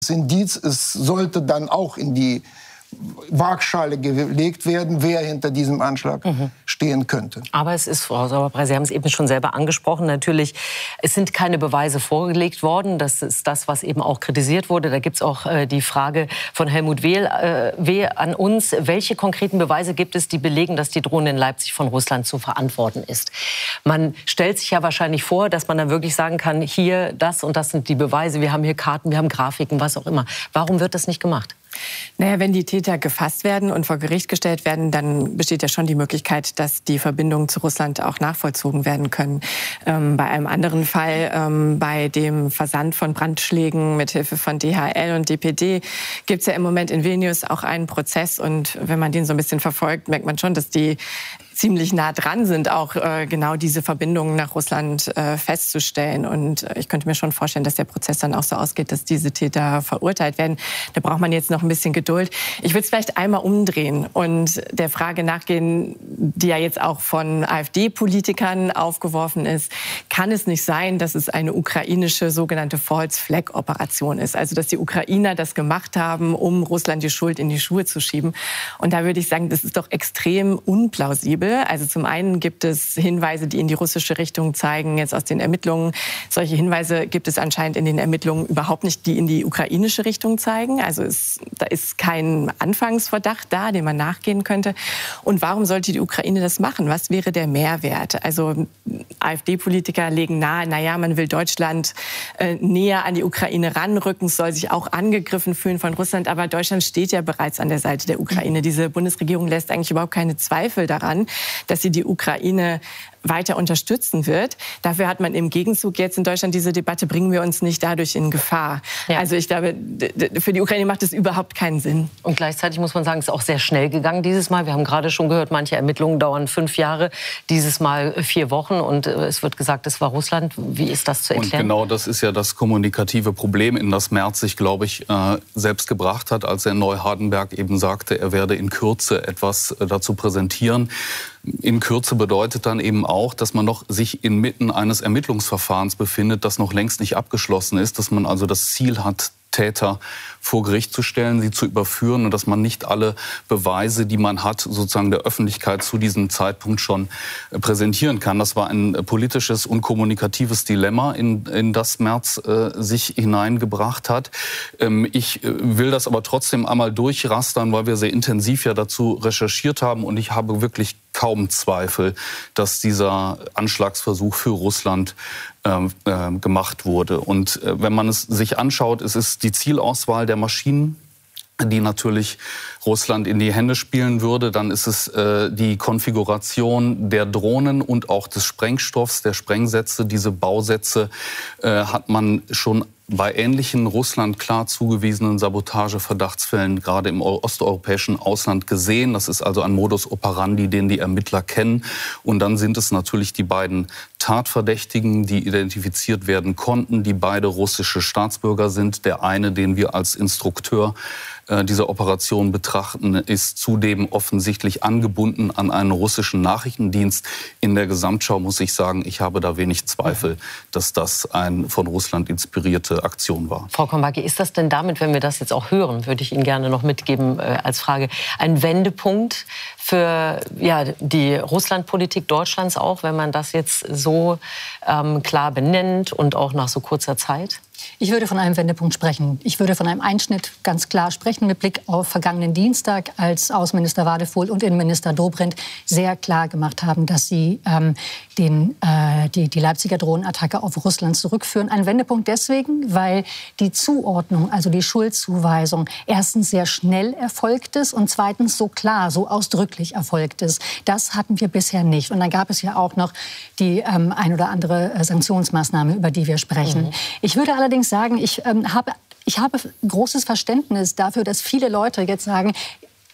Indiz, es sollte dann auch in die Waagschale gelegt werden, wer hinter diesem Anschlag stehen könnte. Aber es ist, Frau Sauerbrei, Sie haben es eben schon selber angesprochen, natürlich, es sind keine Beweise vorgelegt worden. Das ist das, was eben auch kritisiert wurde. Da gibt es auch die Frage von Helmut Wehl an uns. Welche konkreten Beweise gibt es, die belegen, dass die Drohne in Leipzig von Russland zu verantworten ist? Man stellt sich ja wahrscheinlich vor, dass man dann wirklich sagen kann, hier, das und das sind die Beweise, wir haben hier Karten, wir haben Grafiken, was auch immer. Warum wird das nicht gemacht? Naja, wenn die Täter gefasst werden und vor Gericht gestellt werden, dann besteht ja schon die Möglichkeit, dass die Verbindungen zu Russland auch nachvollzogen werden können. Bei einem anderen Fall, bei dem Versand von Brandschlägen mithilfe von DHL und DPD, gibt es ja im Moment in Vilnius auch einen Prozess. Und wenn man den so ein bisschen verfolgt, merkt man schon, dass die ziemlich nah dran sind, auch genau diese Verbindungen nach Russland festzustellen. Und ich könnte mir schon vorstellen, dass der Prozess dann auch so ausgeht, dass diese Täter verurteilt werden. Da braucht man jetzt noch ein bisschen Geduld. Ich würde es vielleicht einmal umdrehen und der Frage nachgehen, die ja jetzt auch von AfD-Politikern aufgeworfen ist. Kann es nicht sein, dass es eine ukrainische sogenannte False-Flag-Operation ist? Also, dass die Ukrainer das gemacht haben, um Russland die Schuld in die Schuhe zu schieben. Und da würde ich sagen, das ist doch extrem unplausibel. Also zum einen gibt es Hinweise, die in die russische Richtung zeigen, jetzt aus den Ermittlungen. Solche Hinweise gibt es anscheinend in den Ermittlungen überhaupt nicht, die in die ukrainische Richtung zeigen. Also da ist kein Anfangsverdacht da, dem man nachgehen könnte. Und warum sollte die Ukraine das machen? Was wäre der Mehrwert? Also AfD-Politiker legen nahe, man will Deutschland näher an die Ukraine ranrücken. Es soll sich auch angegriffen fühlen von Russland. Aber Deutschland steht ja bereits an der Seite der Ukraine. Diese Bundesregierung lässt eigentlich überhaupt keine Zweifel daran, dass sie die Ukraine weiter unterstützen wird. Dafür hat man im Gegenzug jetzt in Deutschland diese Debatte, bringen wir uns nicht dadurch in Gefahr. Ja. Also ich glaube, für die Ukraine macht es überhaupt keinen Sinn. Und gleichzeitig muss man sagen, es ist auch sehr schnell gegangen dieses Mal. Wir haben gerade schon gehört, manche Ermittlungen dauern 5 Jahre, dieses Mal 4 Wochen. Und es wird gesagt, es war Russland. Wie ist das zu erklären? Und genau das ist ja das kommunikative Problem, in das Merz sich, glaube ich, selbst gebracht hat, als er in Neuhardenberg eben sagte, er werde in Kürze etwas dazu präsentieren. In Kürze bedeutet dann eben auch, dass man noch sich inmitten eines Ermittlungsverfahrens befindet, das noch längst nicht abgeschlossen ist, dass man also das Ziel hat, Täter vor Gericht zu stellen, sie zu überführen und dass man nicht alle Beweise, die man hat, sozusagen der Öffentlichkeit zu diesem Zeitpunkt schon präsentieren kann. Das war ein politisches und kommunikatives Dilemma, in das Merz sich hineingebracht hat. Ich will das aber trotzdem einmal durchrastern, weil wir sehr intensiv ja dazu recherchiert haben und ich habe wirklich kaum Zweifel, dass dieser Anschlagsversuch für Russland gemacht wurde. Und wenn man es sich anschaut, es ist die Zielauswahl der Maschinen, die natürlich Russland in die Hände spielen würde. Dann ist es die Konfiguration der Drohnen und auch des Sprengstoffs, der Sprengsätze. Diese Bausätze hat man schon bei ähnlichen Russland klar zugewiesenen Sabotageverdachtsfällen gerade im osteuropäischen Ausland gesehen. Das ist also ein Modus operandi, den die Ermittler kennen. Und dann sind es natürlich die beiden Tatverdächtigen, die identifiziert werden konnten, die beide russische Staatsbürger sind. Der eine, den wir als Instrukteur dieser Operation betrachten, ist zudem offensichtlich angebunden an einen russischen Nachrichtendienst. In der Gesamtschau muss ich sagen, ich habe da wenig Zweifel, dass das eine von Russland inspirierte Aktion war. Frau Kombaki, ist das denn damit, wenn wir das jetzt auch hören, würde ich Ihnen gerne noch mitgeben als Frage, ein Wendepunkt für die Russlandpolitik Deutschlands auch, wenn man das jetzt so klar benennt und auch nach so kurzer Zeit? Ich würde von einem Wendepunkt sprechen. Ich würde von einem Einschnitt ganz klar sprechen mit Blick auf vergangenen Dienstag, als Außenminister Wadefuhl und Innenminister Dobrindt sehr klar gemacht haben, dass sie die Leipziger Drohnenattacke auf Russland zurückführen. Ein Wendepunkt deswegen, weil die Zuordnung, also die Schuldzuweisung, erstens sehr schnell erfolgt ist und zweitens so klar, so ausdrücklich erfolgt ist. Das hatten wir bisher nicht. Und dann gab es ja auch noch die ein oder andere Sanktionsmaßnahme, über die wir sprechen. Ich würde allerdings sagen, ich habe großes Verständnis dafür, dass viele Leute jetzt sagen,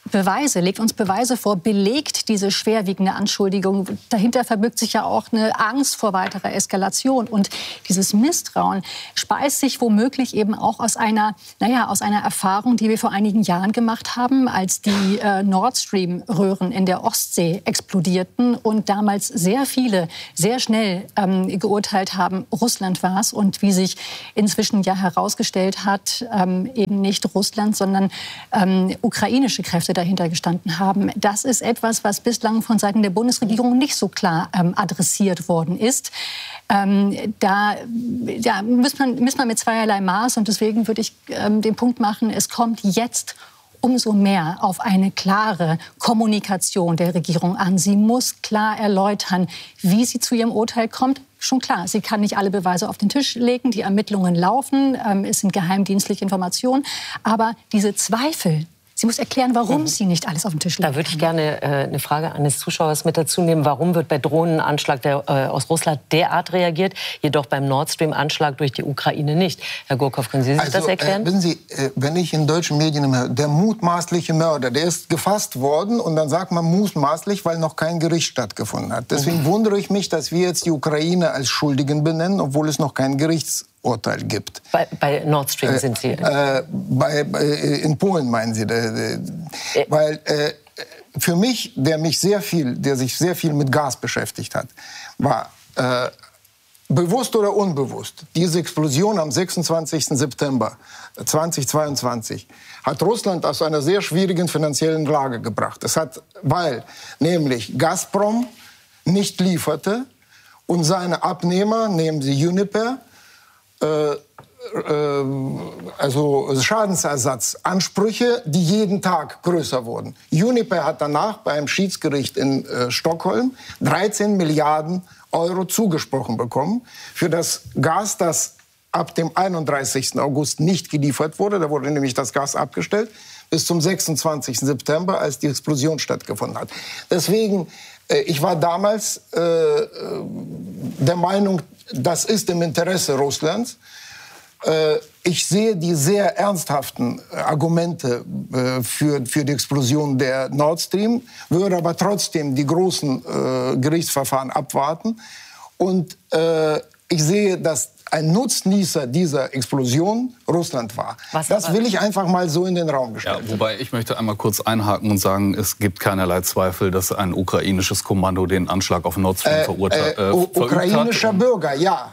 legt uns Beweise vor, belegt diese schwerwiegende Anschuldigung. Dahinter verbirgt sich ja auch eine Angst vor weiterer Eskalation. Und dieses Misstrauen speist sich womöglich eben auch aus einer Erfahrung, die wir vor einigen Jahren gemacht haben, als die Nord Stream-Röhren in der Ostsee explodierten und damals sehr viele sehr schnell geurteilt haben, Russland war es. Und wie sich inzwischen ja herausgestellt hat, eben nicht Russland, sondern ukrainische Kräfte dahinter gestanden haben. Das ist etwas, was bislang von Seiten der Bundesregierung nicht so klar adressiert worden ist. Da misst man mit zweierlei Maß. Und deswegen würde ich den Punkt machen, es kommt jetzt umso mehr auf eine klare Kommunikation der Regierung an. Sie muss klar erläutern, wie sie zu ihrem Urteil kommt. Schon klar, sie kann nicht alle Beweise auf den Tisch legen. Die Ermittlungen laufen, es sind geheimdienstliche Informationen. Aber diese Zweifel, sie muss erklären, warum sie nicht alles auf den Tisch legt. Da würde ich gerne eine Frage eines Zuschauers mit dazu nehmen. Warum wird bei Drohnenanschlag aus Russland derart reagiert, jedoch beim Nord Stream-Anschlag durch die Ukraine nicht? Herr Gurkow, können Sie sich das erklären? Wissen Sie, wenn ich in deutschen Medien höre, der mutmaßliche Mörder, der ist gefasst worden und dann sagt man mutmaßlich, weil noch kein Gericht stattgefunden hat. Deswegen wundere ich mich, dass wir jetzt die Ukraine als Schuldigen benennen, obwohl es noch kein Gerictsurteil gibt. Bei Nord Stream sind Sie? In Polen meinen Sie? Weil für mich, der sich sehr viel mit Gas beschäftigt hat, war bewusst oder unbewusst diese Explosion am 26. September 2022 hat Russland aus einer sehr schwierigen finanziellen Lage gebracht. Weil nämlich Gazprom nicht lieferte und seine Abnehmer, nehmen Sie Uniper, also Schadensersatzansprüche, die jeden Tag größer wurden. Uniper hat danach beim Schiedsgericht in Stockholm 13 Milliarden Euro zugesprochen bekommen für das Gas, das ab dem 31. August nicht geliefert wurde. Da wurde nämlich das Gas abgestellt bis zum 26. September, als die Explosion stattgefunden hat. Deswegen, ich war damals der Meinung, das ist im Interesse Russlands. Ich sehe die sehr ernsthaften Argumente für die Explosion der Nord Stream, würde aber trotzdem die großen Gerichtsverfahren abwarten. Und ich sehe, dass ein Nutznießer dieser Explosion Russland war. Das will ich einfach mal so in den Raum gestellt. Ja, wobei ich möchte einmal kurz einhaken und sagen, es gibt keinerlei Zweifel, dass ein ukrainisches Kommando den Anschlag auf Nord Stream verurteilt hat. Ukrainischer Bürger, ja.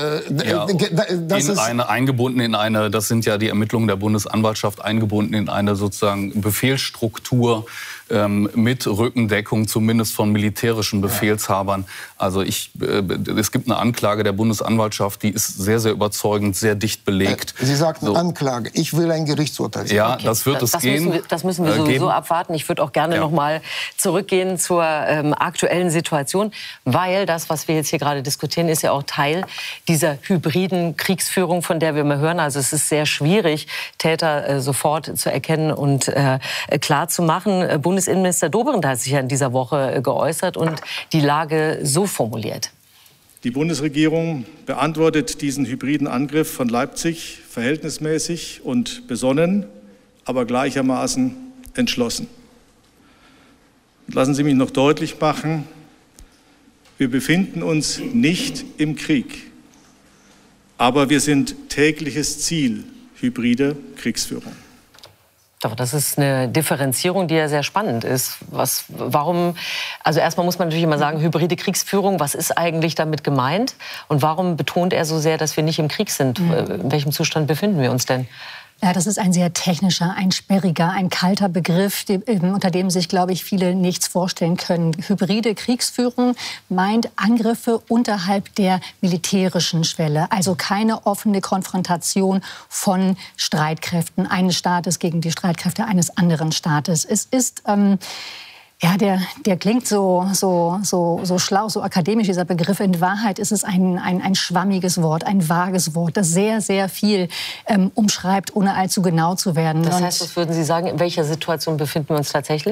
Das sind ja die Ermittlungen der Bundesanwaltschaft, eingebunden in eine sozusagen Befehlsstruktur mit Rückendeckung, zumindest von militärischen Befehlshabern. Also es gibt eine Anklage der Bundesanwaltschaft, die ist sehr, sehr überzeugend, sehr dicht belegt. Sie sagten Anklage. Ich will ein Gerichtsurteil sehen. Ja, okay. Das wird es gehen. Das müssen wir sowieso abwarten. Ich würde auch gerne noch mal zurückgehen zur aktuellen Situation, weil das, was wir jetzt hier gerade diskutieren, ist ja auch Teil dieser hybriden Kriegsführung, von der wir immer hören. Also es ist sehr schwierig, Täter sofort zu erkennen und klar zu machen. Bundesinnenminister Dobrindt hat sich ja in dieser Woche geäußert und die Lage so formuliert. Die Bundesregierung beantwortet diesen hybriden Angriff von Leipzig verhältnismäßig und besonnen, aber gleichermaßen entschlossen. Und lassen Sie mich noch deutlich machen, wir befinden uns nicht im Krieg, aber wir sind tägliches Ziel hybrider Kriegsführung. Doch, das ist eine Differenzierung, die ja sehr spannend ist. Warum, also erstmal muss man natürlich immer sagen, hybride Kriegsführung, was ist eigentlich damit gemeint? Und warum betont er so sehr, dass wir nicht im Krieg sind? In welchem Zustand befinden wir uns denn? Ja, das ist ein sehr technischer, ein sperriger, ein kalter Begriff, unter dem sich, glaube ich, viele nichts vorstellen können. Hybride Kriegsführung meint Angriffe unterhalb der militärischen Schwelle. Also keine offene Konfrontation von Streitkräften eines Staates gegen die Streitkräfte eines anderen Staates. Es ist der klingt so schlau, so akademisch, dieser Begriff. In Wahrheit ist es ein schwammiges Wort, ein vages Wort, das sehr, sehr viel umschreibt, ohne allzu genau zu werden. Das heißt, was würden Sie sagen, in welcher Situation befinden wir uns tatsächlich?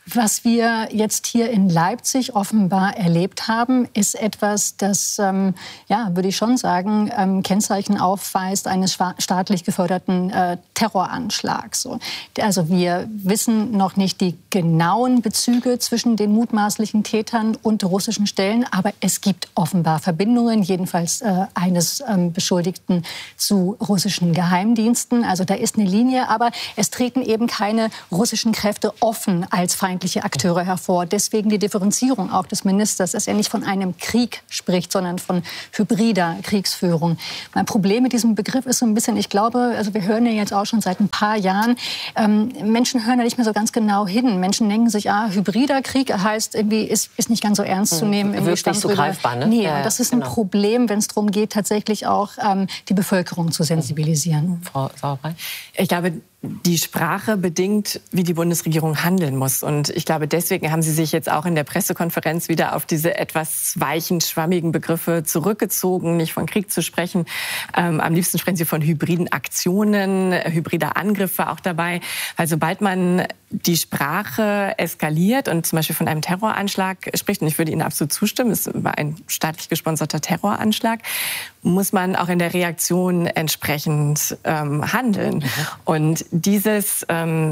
Was wir jetzt hier in Leipzig offenbar erlebt haben, ist etwas, das, würde ich schon sagen, Kennzeichen aufweist eines staatlich geförderten Terroranschlags. Also wir wissen noch nicht die genauen Bezüge zwischen den mutmaßlichen Tätern und russischen Stellen, aber es gibt offenbar Verbindungen, jedenfalls eines Beschuldigten zu russischen Geheimdiensten. Also da ist eine Linie, aber es treten eben keine russischen Kräfte offen als feindliche Akteure hervor. Deswegen die Differenzierung auch des Ministers, dass er nicht von einem Krieg spricht, sondern von hybrider Kriegsführung. Mein Problem mit diesem Begriff ist so ein bisschen, ich glaube, also wir hören ja jetzt auch schon seit ein paar Jahren, Menschen hören ja nicht mehr so ganz genau hin. Menschen denken sich, hybrider Krieg heißt irgendwie, ist nicht ganz so ernst zu nehmen. Wirkt nicht so greifbar, ne? Nee, und das ist ein Problem, wenn es darum geht, tatsächlich auch die Bevölkerung zu sensibilisieren. Frau Sauerbrei? Ich glaube, die Sprache bedingt, wie die Bundesregierung handeln muss. Und ich glaube, deswegen haben Sie sich jetzt auch in der Pressekonferenz wieder auf diese etwas weichen, schwammigen Begriffe zurückgezogen, nicht von Krieg zu sprechen. Am liebsten sprechen Sie von hybriden Aktionen, hybrider Angriffe auch dabei. Weil sobald man die Sprache eskaliert und zum Beispiel von einem Terroranschlag spricht, und ich würde Ihnen absolut zustimmen, es war ein staatlich gesponserter Terroranschlag, muss man auch in der Reaktion entsprechend handeln. Und dieses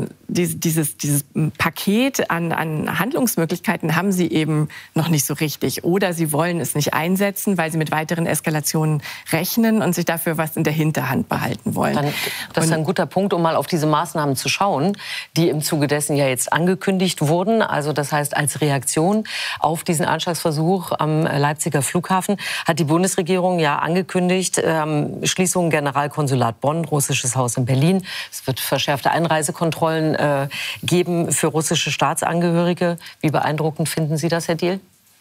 Paket an Handlungsmöglichkeiten haben sie eben noch nicht so richtig. Oder sie wollen es nicht einsetzen, weil sie mit weiteren Eskalationen rechnen und sich dafür was in der Hinterhand behalten wollen. Das ist ein guter Punkt, um mal auf diese Maßnahmen zu schauen, die im Zuge dessen ja jetzt angekündigt wurden. Also das heißt, als Reaktion auf diesen Anschlagsversuch am Leipziger Flughafen hat die Bundesregierung ja angekündigt, Schließung Generalkonsulat Bonn, russisches Haus in Berlin. Es wird verschärfte Einreisekontrollen geben für russische Staatsangehörige. Wie beeindruckend finden Sie das, Herr Diehl?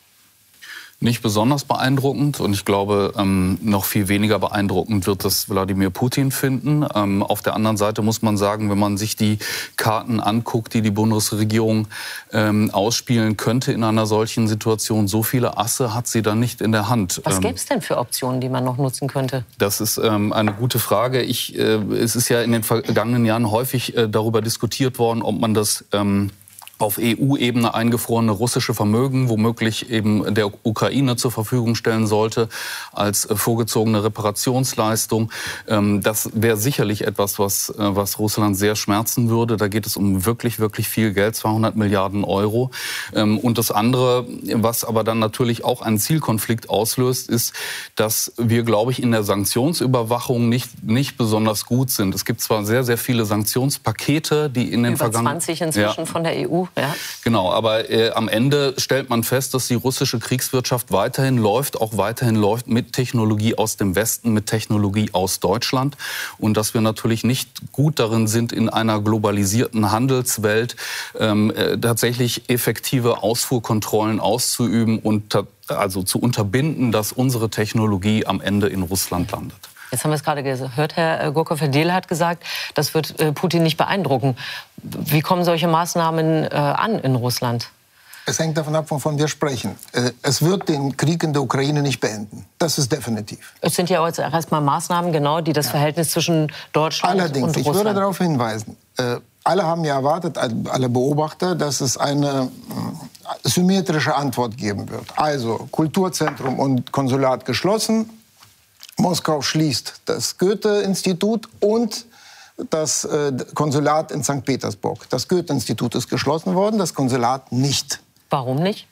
Nicht besonders beeindruckend und ich glaube, noch viel weniger beeindruckend wird es Wladimir Putin finden. Auf der anderen Seite muss man sagen, wenn man sich die Karten anguckt, die die Bundesregierung ausspielen könnte in einer solchen Situation, so viele Asse hat sie dann nicht in der Hand. Was gäbe es denn für Optionen, die man noch nutzen könnte? Das ist eine gute Frage. Es ist ja in den vergangenen Jahren häufig darüber diskutiert worden, ob man das auf EU-Ebene eingefrorene russische Vermögen womöglich eben der Ukraine zur Verfügung stellen sollte als vorgezogene Reparationsleistung. Das wäre sicherlich etwas, was Russland sehr schmerzen würde. Da geht es um wirklich, wirklich viel Geld, 200 Milliarden Euro. Und das andere, was aber dann natürlich auch einen Zielkonflikt auslöst, ist, dass wir, glaube ich, in der Sanktionsüberwachung nicht besonders gut sind. Es gibt zwar sehr, sehr viele Sanktionspakete, die in den vergangenen... Über 20 inzwischen von der EU. Ja. Genau, aber am Ende stellt man fest, dass die russische Kriegswirtschaft weiterhin läuft mit Technologie aus dem Westen, mit Technologie aus Deutschland. Und dass wir natürlich nicht gut darin sind, in einer globalisierten Handelswelt tatsächlich effektive Ausfuhrkontrollen auszuüben und also zu unterbinden, dass unsere Technologie am Ende in Russland landet. Jetzt haben wir es gerade gehört, Herr Gurkov, Herr Diehl hat gesagt, das wird Putin nicht beeindrucken. Wie kommen solche Maßnahmen an in Russland? Es hängt davon ab, wovon wir sprechen. Es wird den Krieg in der Ukraine nicht beenden. Das ist definitiv. Es sind ja jetzt erstmal Maßnahmen, genau, die das Verhältnis zwischen Deutschland und Russland... Allerdings, ich würde darauf hinweisen, alle haben ja erwartet, alle Beobachter, dass es eine symmetrische Antwort geben wird. Also Kulturzentrum und Konsulat geschlossen, Moskau schließt das Goethe-Institut und das Konsulat in St. Petersburg. Das Goethe-Institut ist geschlossen worden, das Konsulat nicht. Warum nicht?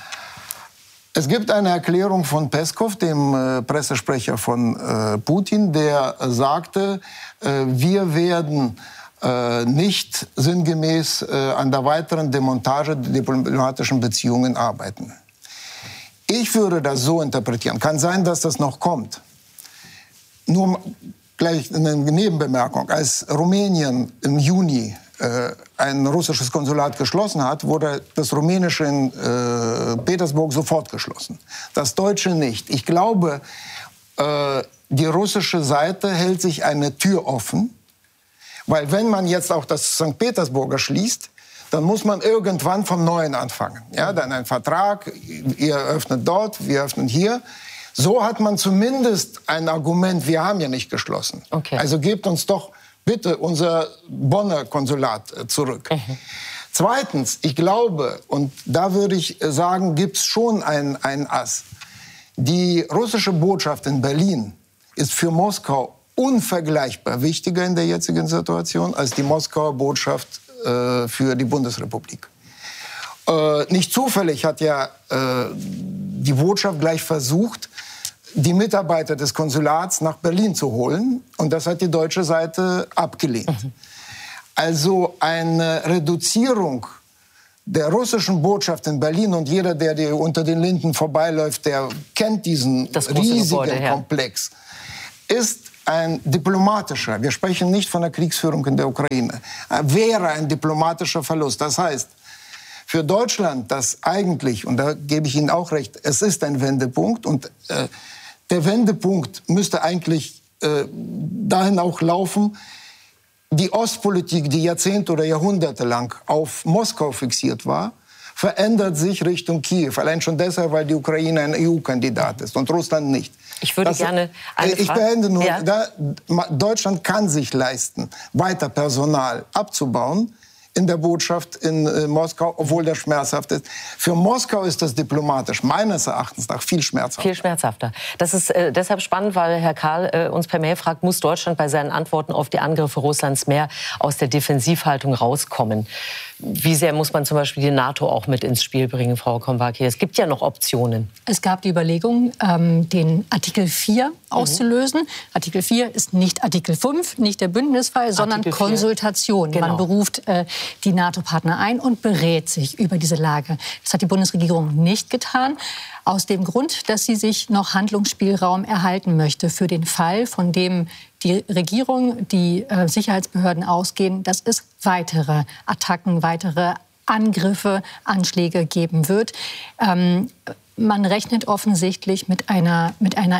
Es gibt eine Erklärung von Peskov, dem Pressesprecher von Putin, der sagte, wir werden nicht sinngemäß an der weiteren Demontage der diplomatischen Beziehungen arbeiten. Ich würde das so interpretieren. Kann sein, dass das noch kommt. Nur gleich eine Nebenbemerkung. Als Rumänien im Juni ein russisches Konsulat geschlossen hat, wurde das rumänische in Petersburg sofort geschlossen. Das deutsche nicht. Ich glaube, die russische Seite hält sich eine Tür offen, weil wenn man jetzt auch das St. Petersburger schließt, dann muss man irgendwann vom Neuen anfangen. Ja, dann ein Vertrag, ihr öffnet dort, wir öffnen hier. So hat man zumindest ein Argument, wir haben ja nicht geschlossen. Okay. Also gebt uns doch bitte unser Bonner Konsulat zurück. Zweitens, ich glaube, und da würde ich sagen, gibt es schon ein Ass. Die russische Botschaft in Berlin ist für Moskau unvergleichbar wichtiger in der jetzigen Situation als die Moskauer Botschaft für die Bundesrepublik. Nicht zufällig hat ja die Botschaft gleich versucht, die Mitarbeiter des Konsulats nach Berlin zu holen. Und das hat die deutsche Seite abgelehnt. Also eine Reduzierung der russischen Botschaft in Berlin, und jeder, der unter den Linden vorbeiläuft, der kennt diesen riesigen Komplex, ist ein diplomatischer, wir sprechen nicht von der Kriegsführung in der Ukraine, wäre ein diplomatischer Verlust. Das heißt, für Deutschland, das eigentlich, und da gebe ich Ihnen auch recht, es ist ein Wendepunkt, und der Wendepunkt müsste eigentlich dahin auch laufen, die Ostpolitik, die Jahrzehnte oder Jahrhunderte lang auf Moskau fixiert war, verändert sich Richtung Kiew. Allein schon deshalb, weil die Ukraine ein EU-Kandidat ist und Russland nicht. Ich würde gerne eine Frage... Ich beende nur. Ja. Deutschland kann sich leisten, weiter Personal abzubauen in der Botschaft in Moskau, obwohl das schmerzhaft ist. Für Moskau ist das diplomatisch meines Erachtens nach viel schmerzhafter. Viel schmerzhafter. Das ist deshalb spannend, weil Herr Karl uns per Mail fragt, muss Deutschland bei seinen Antworten auf die Angriffe Russlands mehr aus der Defensivhaltung rauskommen? Wie sehr muss man zum Beispiel die NATO auch mit ins Spiel bringen, Frau Kombarki? Es gibt ja noch Optionen. Es gab die Überlegung, den Artikel 4 auszulösen. Artikel 4 ist nicht Artikel 5, nicht der Bündnisfall, sondern Konsultation. Genau. Man beruft die NATO-Partner ein und berät sich über diese Lage. Das hat die Bundesregierung nicht getan. Aus dem Grund, dass sie sich noch Handlungsspielraum erhalten möchte für den Fall, von dem die Regierung, die Sicherheitsbehörden ausgehen, dass es weitere Attacken, weitere Angriffe, Anschläge geben wird. Man rechnet offensichtlich mit einer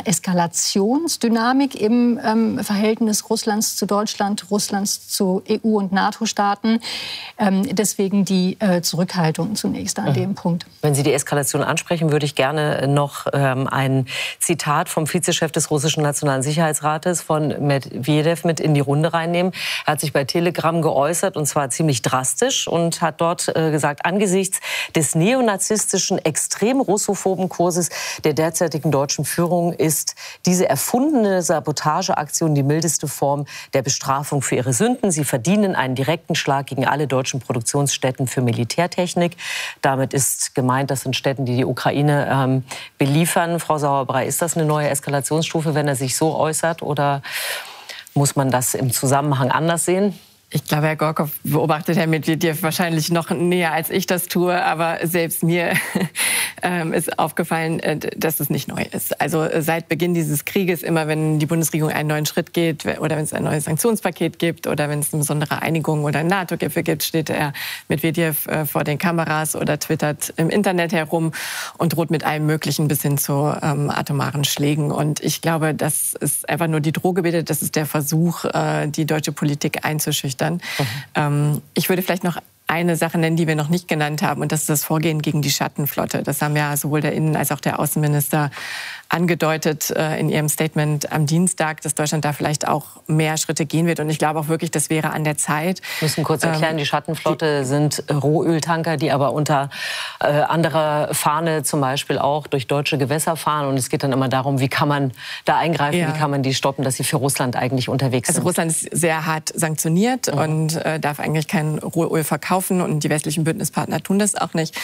Eskalationsdynamik im Verhältnis Russlands zu Deutschland, Russlands zu EU- und NATO-Staaten. Deswegen die Zurückhaltung zunächst an dem Punkt. Wenn Sie die Eskalation ansprechen, würde ich gerne noch ein Zitat vom Vizechef des russischen Nationalen Sicherheitsrates, von Medvedev, mit in die Runde reinnehmen. Er hat sich bei Telegram geäußert, und zwar ziemlich drastisch, und hat dort gesagt, angesichts des neonazistischen, extrem russophoben Kurses der derzeitigen deutschen Führung ist diese erfundene Sabotageaktion die mildeste Form der Bestrafung für ihre Sünden. Sie verdienen einen direkten Schlag gegen alle deutschen Produktionsstätten für Militärtechnik. Damit ist gemeint, das sind Städten, die die Ukraine beliefern. Frau Sauerbrei, ist das eine neue Eskalationsstufe, wenn er sich so äußert, oder muss man das im Zusammenhang anders sehen? Ich glaube, Herr Gorkow beobachtet Herr Medvedev wahrscheinlich noch näher, als ich das tue. Aber selbst mir ist aufgefallen, dass es nicht neu ist. Also seit Beginn dieses Krieges, immer wenn die Bundesregierung einen neuen Schritt geht oder wenn es ein neues Sanktionspaket gibt oder wenn es eine besondere Einigung oder einen NATO-Gipfel gibt, steht Herr Medvedev vor den Kameras oder twittert im Internet herum und droht mit allem Möglichen bis hin zu atomaren Schlägen. Und ich glaube, das ist einfach nur die Drohgebete. Das ist der Versuch, die deutsche Politik einzuschüchtern. Ich würde vielleicht noch eine Sache nennen, die wir noch nicht genannt haben, und das ist das Vorgehen gegen die Schattenflotte. Das haben ja sowohl der Innen- als auch der Außenminister angedeutet in ihrem Statement am Dienstag, dass Deutschland da vielleicht auch mehr Schritte gehen wird. Und ich glaube auch wirklich, das wäre an der Zeit. Wir müssen kurz erklären, die Schattenflotte sind Rohöltanker, die aber unter anderer Fahne zum Beispiel auch durch deutsche Gewässer fahren. Und es geht dann immer darum, wie kann man da eingreifen, wie kann man die stoppen, dass sie für Russland eigentlich unterwegs sind. Also Russland ist sehr hart sanktioniert und darf eigentlich kein Rohöl verkaufen. Und die westlichen Bündnispartner tun das auch nicht.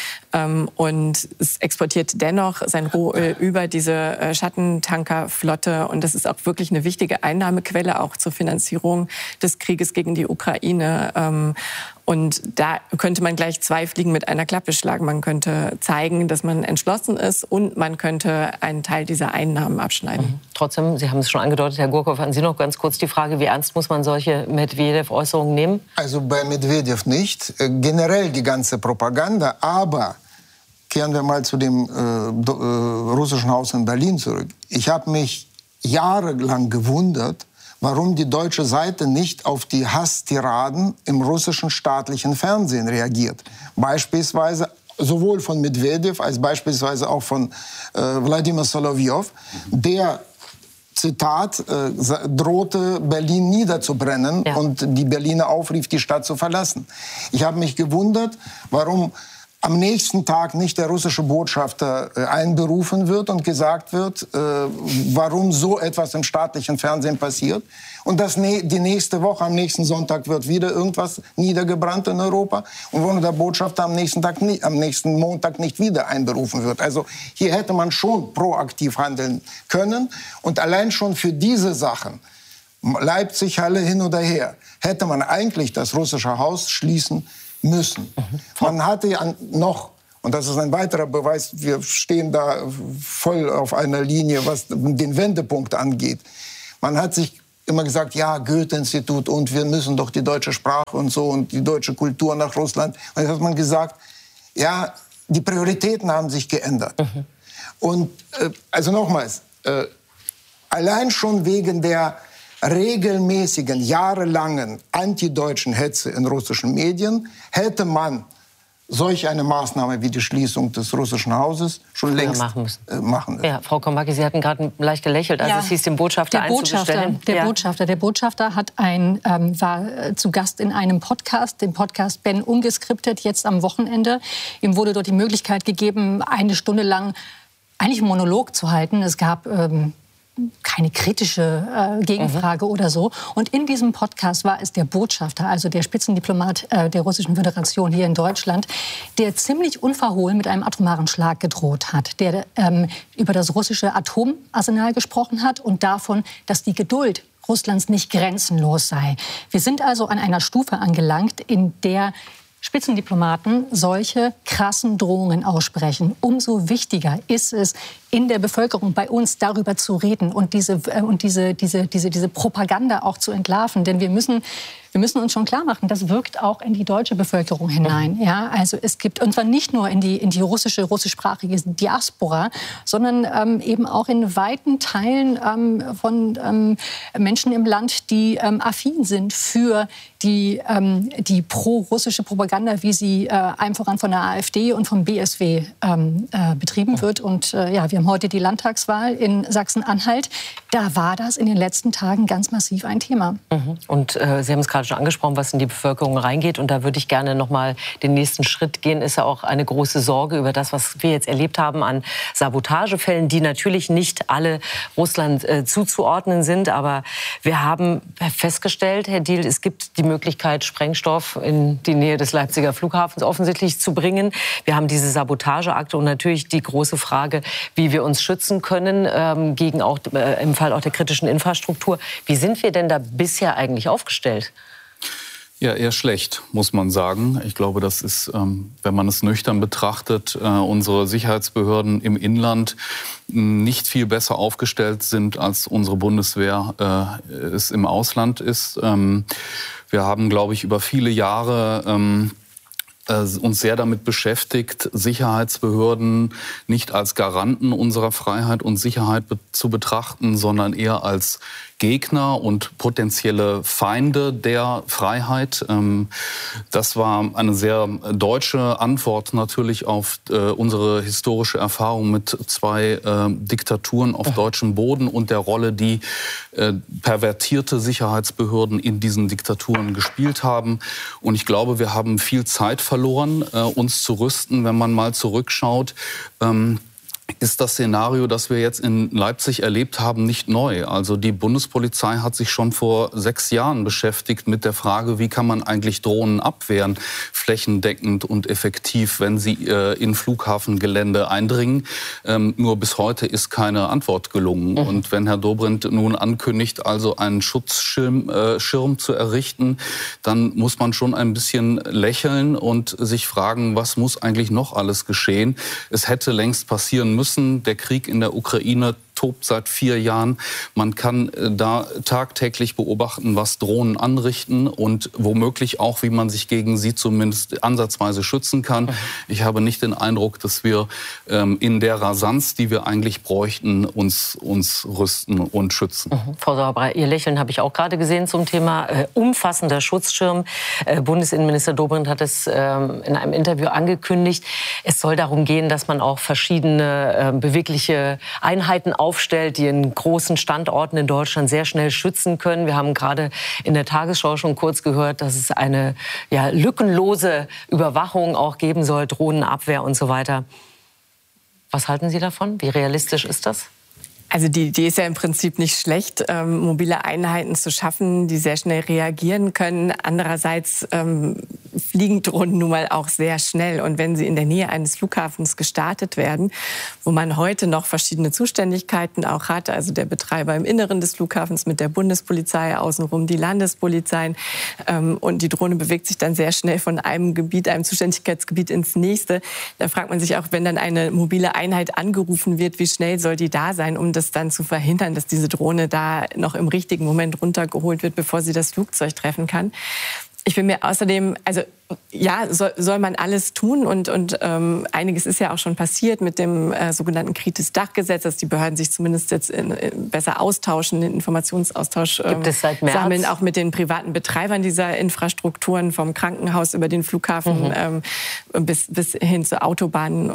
Und es exportiert dennoch sein Rohöl über diese Schattentankerflotte. Und das ist auch wirklich eine wichtige Einnahmequelle, auch zur Finanzierung des Krieges gegen die Ukraine. Und da könnte man gleich zwei Fliegen mit einer Klappe schlagen. Man könnte zeigen, dass man entschlossen ist, und man könnte einen Teil dieser Einnahmen abschneiden. Trotzdem, Sie haben es schon angedeutet, Herr Gorkow, an Sie noch ganz kurz die Frage, wie ernst muss man solche Medvedev-Äußerungen nehmen? Also bei Medvedev nicht. Generell die ganze Propaganda, aber kehren wir mal zu dem russischen Haus in Berlin zurück. Ich habe mich jahrelang gewundert, warum die deutsche Seite nicht auf die Hasstiraden im russischen staatlichen Fernsehen reagiert. Beispielsweise sowohl von Medvedev als beispielsweise auch von Wladimir Solowjow, der Zitat, drohte Berlin niederzubrennen und die Berliner aufrief, die Stadt zu verlassen. Ich habe mich gewundert, warum am nächsten Tag nicht der russische Botschafter einberufen wird und gesagt wird, warum so etwas im staatlichen Fernsehen passiert. Und dass die nächste Woche, am nächsten Sonntag, wird wieder irgendwas niedergebrannt in Europa. Und warum der Botschafter am nächsten Montag nicht wieder einberufen wird. Also hier hätte man schon proaktiv handeln können. Und allein schon für diese Sachen, Leipzig, Halle hin oder her, hätte man eigentlich das russische Haus schließen müssen. Man hatte ja noch, und das ist ein weiterer Beweis, wir stehen da voll auf einer Linie, was den Wendepunkt angeht. Man hat sich immer gesagt, ja, Goethe-Institut und wir müssen doch die deutsche Sprache und so und die deutsche Kultur nach Russland. Und jetzt hat man gesagt, ja, die Prioritäten haben sich geändert. Und also nochmals, allein schon wegen der regelmäßigen, jahrelangen antideutschen Hetze in russischen Medien hätte man solch eine Maßnahme wie die Schließung des russischen Hauses schon längst machen müssen. Ja, Frau Kombacki, Sie hatten gerade leicht gelächelt, als es hieß, den Botschafter einzubestellen. Der Botschafter war zu Gast in einem Podcast, dem Podcast Ben Ungeskriptet, jetzt am Wochenende. Ihm wurde dort die Möglichkeit gegeben, 1 Stunde lang eigentlich einen Monolog zu halten. Es gab keine kritische Gegenfrage oder so. Und in diesem Podcast war es der Botschafter, also der Spitzendiplomat der Russischen Föderation hier in Deutschland, der ziemlich unverhohlen mit einem atomaren Schlag gedroht hat, der über das russische Atomarsenal gesprochen hat und davon, dass die Geduld Russlands nicht grenzenlos sei. Wir sind also an einer Stufe angelangt, in der Spitzendiplomaten solche krassen Drohungen aussprechen. Umso wichtiger ist es, in der Bevölkerung bei uns darüber zu reden und diese Propaganda auch zu entlarven. Denn wir müssen uns schon klar machen, das wirkt auch in die deutsche Bevölkerung hinein. Ja, also es gibt, und zwar nicht nur in die russischsprachige Diaspora, sondern eben auch in weiten Teilen von Menschen im Land, die affin sind für die pro-russische Propaganda, wie sie einem voran von der AfD und vom BSW betrieben wird. Und wir haben heute die Landtagswahl in Sachsen-Anhalt. Da war das in den letzten Tagen ganz massiv ein Thema. Und Sie haben es gerade schon angesprochen, was in die Bevölkerung reingeht. Und da würde ich gerne noch mal den nächsten Schritt gehen. Ist ja auch eine große Sorge über das, was wir jetzt erlebt haben an Sabotagefällen, die natürlich nicht alle Russland zuzuordnen sind. Aber wir haben festgestellt, Herr Diehl, es gibt die Möglichkeit, Sprengstoff in die Nähe des Leipziger Flughafens offensichtlich zu bringen. Wir haben diese Sabotageakte und natürlich die große Frage, wie wir uns schützen können gegen auch im Fall auch der kritischen Infrastruktur. Wie sind wir denn da bisher eigentlich aufgestellt? Ja, eher schlecht, muss man sagen. Ich glaube, das ist, wenn man es nüchtern betrachtet, unsere Sicherheitsbehörden im Inland nicht viel besser aufgestellt sind, als unsere Bundeswehr es im Ausland ist. Wir haben, glaube ich, über viele Jahre uns sehr damit beschäftigt, Sicherheitsbehörden nicht als Garanten unserer Freiheit und Sicherheit zu betrachten, sondern eher als Gegner und potenzielle Feinde der Freiheit. Das war eine sehr deutsche Antwort natürlich auf unsere historische Erfahrung mit 2 Diktaturen auf deutschem Boden und der Rolle, die pervertierte Sicherheitsbehörden in diesen Diktaturen gespielt haben. Und ich glaube, wir haben viel Zeit verloren, uns zu rüsten, wenn man mal zurückschaut. Ist das Szenario, das wir jetzt in Leipzig erlebt haben, nicht neu. Also die Bundespolizei hat sich schon vor 6 Jahren beschäftigt mit der Frage, wie kann man eigentlich Drohnen abwehren, flächendeckend und effektiv, wenn sie in Flughafengelände eindringen. Nur bis heute ist keine Antwort gelungen. Und wenn Herr Dobrindt nun ankündigt, also einen Schutzschirm zu errichten, dann muss man schon ein bisschen lächeln und sich fragen, was muss eigentlich noch alles geschehen? Es hätte längst passieren müssen. Der Krieg in der Ukraine tobt seit 4 Jahren. Man kann da tagtäglich beobachten, was Drohnen anrichten und womöglich auch, wie man sich gegen sie zumindest ansatzweise schützen kann. Ich habe nicht den Eindruck, dass wir in der Rasanz, die wir eigentlich bräuchten, uns rüsten und schützen. Frau Sauerbrei, Ihr Lächeln habe ich auch gerade gesehen zum Thema umfassender Schutzschirm. Bundesinnenminister Dobrindt hat es in einem Interview angekündigt. Es soll darum gehen, dass man auch verschiedene bewegliche Einheiten aufstellt, die in großen Standorten in Deutschland sehr schnell schützen können. Wir haben gerade in der Tagesschau schon kurz gehört, dass es eine lückenlose Überwachung auch geben soll, Drohnenabwehr und so weiter. Was halten Sie davon? Wie realistisch ist das? Also die Idee ist ja im Prinzip nicht schlecht, mobile Einheiten zu schaffen, die sehr schnell reagieren können. Andererseits fliegen Drohnen nun mal auch sehr schnell. Und wenn sie in der Nähe eines Flughafens gestartet werden, wo man heute noch verschiedene Zuständigkeiten auch hat, also der Betreiber im Inneren des Flughafens mit der Bundespolizei, außenrum die Landespolizeien, und die Drohne bewegt sich dann sehr schnell von einem Gebiet, einem Zuständigkeitsgebiet ins nächste. Da fragt man sich auch, wenn dann eine mobile Einheit angerufen wird, wie schnell soll die da sein, um das dann zu verhindern, dass diese Drohne da noch im richtigen Moment runtergeholt wird, bevor sie das Flugzeug treffen kann. Ich bin mir außerdem, also ja, soll man alles tun und einiges ist ja auch schon passiert mit dem sogenannten Kritis-Dach-Gesetz, dass die Behörden sich zumindest jetzt besser austauschen, den Informationsaustausch sammeln, auch mit den privaten Betreibern dieser Infrastrukturen, vom Krankenhaus über den Flughafen bis hin zu Autobahnen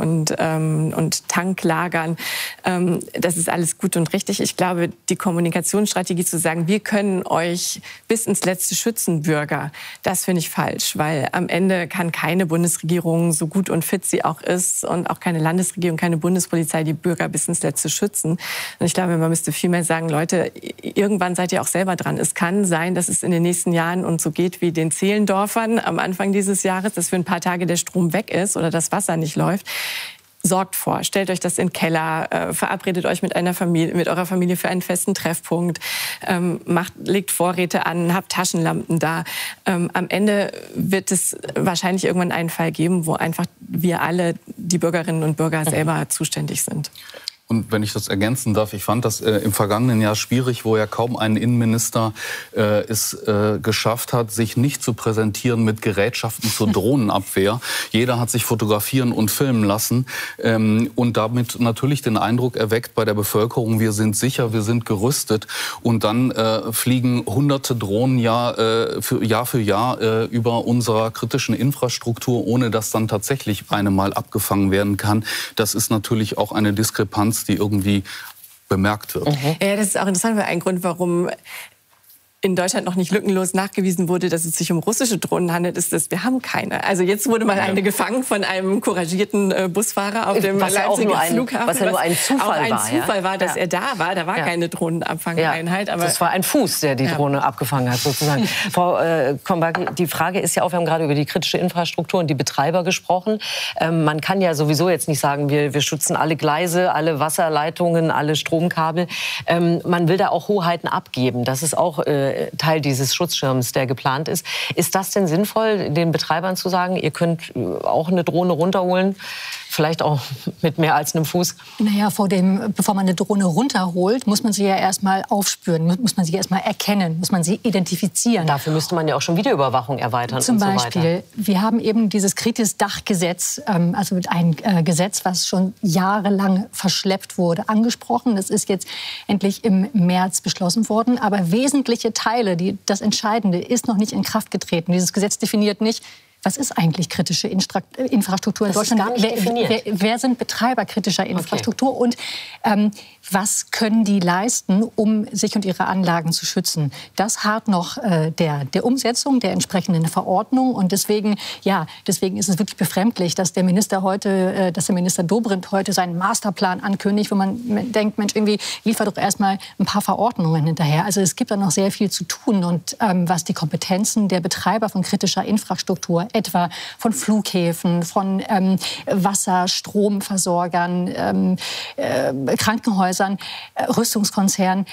und Tanklagern. Das ist alles gut und richtig. Ich glaube, die Kommunikationsstrategie zu sagen, wir können euch bis ins Letzte schützen, Bürger, das finde ich falsch, weil am Ende kann keine Bundesregierung, so gut und fit sie auch ist, und auch keine Landesregierung, keine Bundespolizei die Bürger bis ins Letzte schützen. Und ich glaube, man müsste vielmehr sagen, Leute, irgendwann seid ihr auch selber dran. Es kann sein, dass es in den nächsten Jahren uns so geht wie den Zehlendorfern am Anfang dieses Jahres, dass für ein paar Tage der Strom weg ist oder das Wasser nicht läuft. Sorgt vor, stellt euch das in den Keller, verabredet euch mit eurer Familie für einen festen Treffpunkt, legt Vorräte an, habt Taschenlampen da. Am Ende wird es wahrscheinlich irgendwann einen Fall geben, wo einfach wir alle, die Bürgerinnen und Bürger, selber zuständig sind. Und wenn ich das ergänzen darf, ich fand das im vergangenen Jahr schwierig, wo ja kaum ein Innenminister es geschafft hat, sich nicht zu präsentieren mit Gerätschaften zur Drohnenabwehr. Jeder hat sich fotografieren und filmen lassen und damit natürlich den Eindruck erweckt bei der Bevölkerung, wir sind sicher, wir sind gerüstet. Und dann fliegen hunderte Drohnen Jahr für Jahr über unserer kritischen Infrastruktur, ohne dass dann tatsächlich eine mal abgefangen werden kann. Das ist natürlich auch eine Diskrepanz, die irgendwie bemerkt wird. Ja, das ist auch interessant, weil ein Grund, warum in Deutschland noch nicht lückenlos nachgewiesen wurde, dass es sich um russische Drohnen handelt, ist, dass wir haben keine. Also jetzt wurde mal eine gefangen von einem couragierten Busfahrer auf dem Leipziger Flughafen. Was ja nur ein Zufall war. Auch ein Zufall war, dass er da war. Da war keine Drohnenabfangeinheit. Aber das war ein Fuß, der die Drohne abgefangen hat, sozusagen. Frau Kombaki, die Frage ist ja auch, wir haben gerade über die kritische Infrastruktur und die Betreiber gesprochen. Man kann ja sowieso jetzt nicht sagen, wir schützen alle Gleise, alle Wasserleitungen, alle Stromkabel. Man will da auch Hoheiten abgeben. Das ist auch Teil dieses Schutzschirms, der geplant ist. Ist das denn sinnvoll, den Betreibern zu sagen, ihr könnt auch eine Drohne runterholen? Vielleicht auch mit mehr als einem Fuß? Naja, bevor man eine Drohne runterholt, muss man sie ja erstmal aufspüren, muss man sie erstmal erkennen, muss man sie identifizieren. Dafür müsste man ja auch schon Videoüberwachung erweitern Zum und so weiter. Zum Beispiel, wir haben eben dieses Kritis-Dach-Gesetz, also ein Gesetz, was schon jahrelang verschleppt wurde, angesprochen. Das ist jetzt endlich im März beschlossen worden. Aber wesentliche Teile, das Entscheidende, ist noch nicht in Kraft getreten. Dieses Gesetz definiert nicht, was ist eigentlich kritische Infrastruktur in Deutschland? Wer sind Betreiber kritischer Infrastruktur? Und was können die leisten, um sich und ihre Anlagen zu schützen? Das harrt noch der Umsetzung der entsprechenden Verordnung. Und deswegen ist es wirklich befremdlich, dass der Minister Dobrindt heute seinen Masterplan ankündigt, wo man denkt, Mensch, irgendwie liefert doch erstmal ein paar Verordnungen hinterher. Also es gibt da noch sehr viel zu tun. Und was die Kompetenzen der Betreiber von kritischer Infrastruktur, etwa von Flughäfen, von Wasser-, Stromversorgern, Krankenhäusern, Rüstungskonzernen,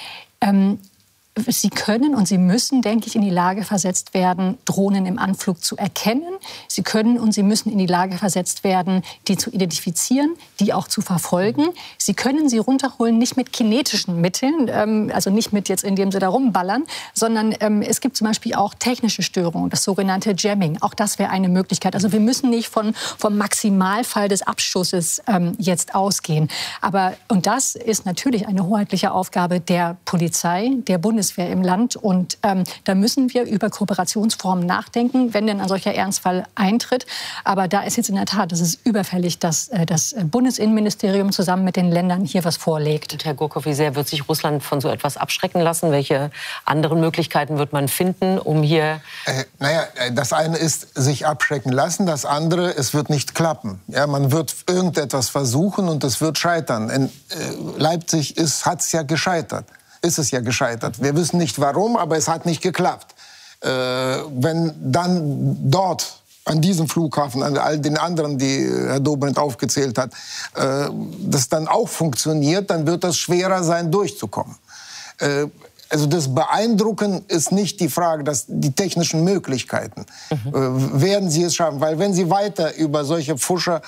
Sie können und Sie müssen, denke ich, in die Lage versetzt werden, Drohnen im Anflug zu erkennen. Sie können und Sie müssen in die Lage versetzt werden, die zu identifizieren, die auch zu verfolgen. Sie können sie runterholen, nicht mit kinetischen Mitteln, also nicht mit jetzt, indem Sie da rumballern, sondern es gibt zum Beispiel auch technische Störungen, das sogenannte Jamming. Auch das wäre eine Möglichkeit. Also wir müssen nicht vom Maximalfall des Abschusses jetzt ausgehen. Und das ist natürlich eine hoheitliche Aufgabe der Polizei, der Bundeswehr im Land. Und da müssen wir über Kooperationsformen nachdenken, wenn denn ein solcher Ernstfall Fall eintritt. Aber da ist jetzt in der Tat, es ist überfällig, dass das Bundesinnenministerium zusammen mit den Ländern hier was vorlegt. Und Herr Gurkow, wie sehr wird sich Russland von so etwas abschrecken lassen? Welche anderen Möglichkeiten wird man finden, um hier... Das eine ist, sich abschrecken lassen. Das andere, es wird nicht klappen. Ja, man wird irgendetwas versuchen und es wird scheitern. In Leipzig hat es ja gescheitert. Ist es ja gescheitert. Wir wissen nicht warum, aber es hat nicht geklappt. Wenn dann dort an diesem Flughafen, an all den anderen, die Herr Dobrindt aufgezählt hat, das dann auch funktioniert, dann wird es schwerer sein, durchzukommen. Also das Beeindrucken ist nicht die Frage, die technischen Möglichkeiten. Werden sie es schaffen? Weil wenn sie weiter über solche Pfuscher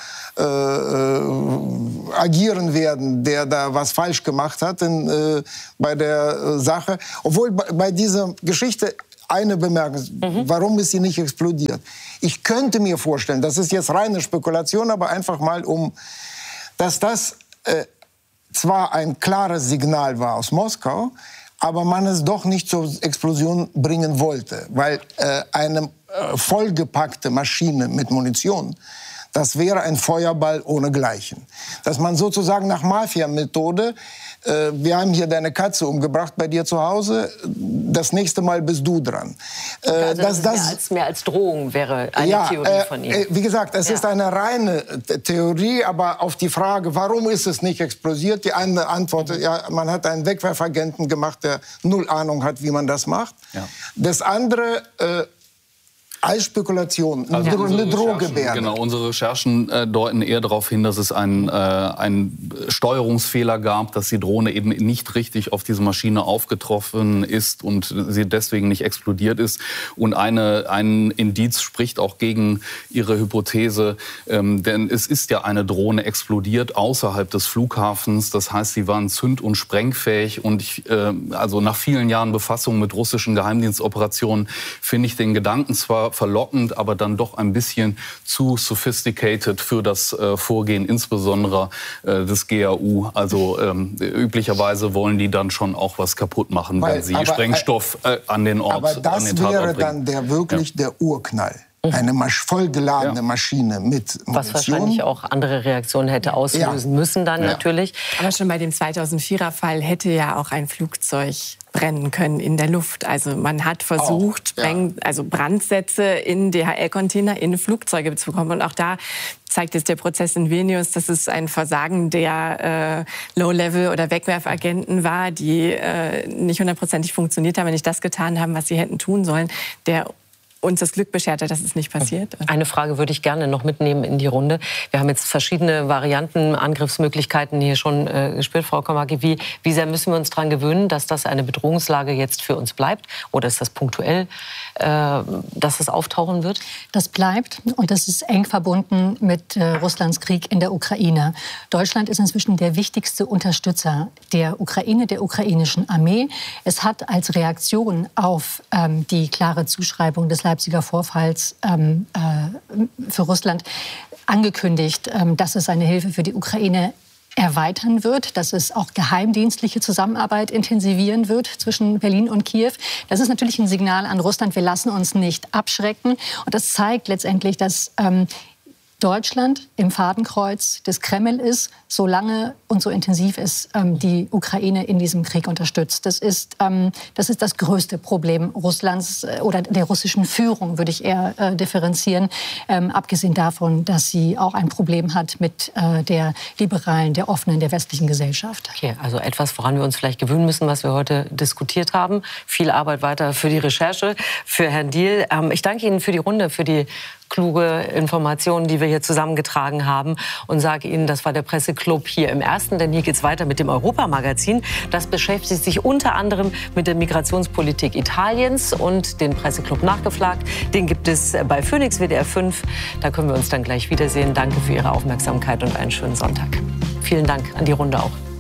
agieren werden, der da was falsch gemacht hat bei der Sache. Obwohl bei dieser Geschichte eine Bemerkung, warum ist sie nicht explodiert? Ich könnte mir vorstellen, das ist jetzt reine Spekulation, aber einfach mal dass das zwar ein klares Signal war aus Moskau, aber man es doch nicht zur Explosion bringen wollte, weil eine vollgepackte Maschine mit Munition, das wäre ein Feuerball ohnegleichen. Dass man sozusagen nach Mafia-Methode, wir haben hier deine Katze umgebracht bei dir zu Hause, das nächste Mal bist du dran. Also mehr als Drohung wäre eine Theorie von Ihnen. Wie gesagt, es ist eine reine Theorie, aber auf die Frage, warum ist es nicht explodiert, die eine Antwort, man hat einen Wegwerfagenten gemacht, der null Ahnung hat, wie man das macht. Ja. Das andere... als Spekulation, eine Drohgebärde. Genau, unsere Recherchen deuten eher darauf hin, dass es einen Steuerungsfehler gab, dass die Drohne eben nicht richtig auf diese Maschine aufgetroffen ist und sie deswegen nicht explodiert ist. Und ein Indiz spricht auch gegen Ihre Hypothese, denn es ist ja eine Drohne explodiert außerhalb des Flughafens. Das heißt, sie waren zünd- und sprengfähig. Und also nach vielen Jahren Befassung mit russischen Geheimdienstoperationen finde ich den Gedanken zwar verlockend, aber dann doch ein bisschen zu sophisticated für das Vorgehen, insbesondere des GAU. Also üblicherweise wollen die dann schon auch was kaputt machen, wenn sie Sprengstoff an den Ort bringen. Aber das wäre dann der Urknall. Eine vollgeladene Maschine mit Munition. Was wahrscheinlich auch andere Reaktionen hätte auslösen müssen dann natürlich. Aber schon bei dem 2004er-Fall hätte ja auch ein Flugzeug brennen können in der Luft. Also man hat versucht, Brandsätze in DHL-Container in Flugzeuge zu bekommen. Und auch da zeigt es der Prozess in Vilnius, dass es ein Versagen der Low-Level- oder Wegwerfagenten war, die nicht hundertprozentig funktioniert haben, nicht das getan haben, was sie hätten tun sollen. Der uns das Glück beschert hat, dass es nicht passiert. Eine Frage würde ich gerne noch mitnehmen in die Runde. Wir haben jetzt verschiedene Varianten, Angriffsmöglichkeiten hier schon gespielt. Frau Komaki, wie sehr müssen wir uns daran gewöhnen, dass das eine Bedrohungslage jetzt für uns bleibt? Oder ist das punktuell, dass es auftauchen wird? Das bleibt und das ist eng verbunden mit Russlands Krieg in der Ukraine. Deutschland ist inzwischen der wichtigste Unterstützer der Ukraine, der ukrainischen Armee. Es hat als Reaktion auf die klare Zuschreibung des Leipziger Vorfalls für Russland angekündigt, dass es seine Hilfe für die Ukraine erweitern wird, dass es auch geheimdienstliche Zusammenarbeit intensivieren wird zwischen Berlin und Kiew. Das ist natürlich ein Signal an Russland, wir lassen uns nicht abschrecken. Und das zeigt letztendlich, dass Deutschland im Fadenkreuz des Kreml ist, so lange und so intensiv es die Ukraine in diesem Krieg unterstützt. Das ist das größte Problem Russlands oder der russischen Führung, würde ich eher differenzieren. Abgesehen davon, dass sie auch ein Problem hat mit der liberalen, der offenen, der westlichen Gesellschaft. Okay, also etwas, woran wir uns vielleicht gewöhnen müssen, was wir heute diskutiert haben. Viel Arbeit weiter für die Recherche, für Herrn Diehl. Ich danke Ihnen für die Runde, für die kluge Informationen, die wir hier zusammengetragen haben und sage Ihnen, das war der Presseclub hier im Ersten, denn hier geht es weiter mit dem Europamagazin. Das beschäftigt sich unter anderem mit der Migrationspolitik Italiens und den Presseclub nachgefragt. Den gibt es bei Phoenix WDR 5. Da können wir uns dann gleich wiedersehen. Danke für Ihre Aufmerksamkeit und einen schönen Sonntag. Vielen Dank an die Runde auch.